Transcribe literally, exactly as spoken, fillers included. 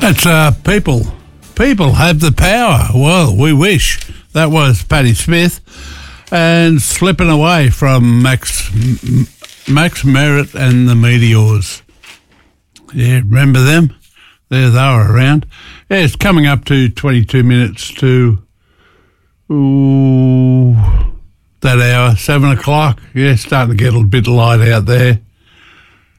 That's uh, people. People have the power. Well, we wish. That was Patti Smith. And Slipping Away from Max Max Merritt and the Meteors. Yeah, remember them? There they were around. Yeah, it's coming up to twenty-two minutes to ooh, that hour, seven o'clock. Yeah, starting to get a bit light out there.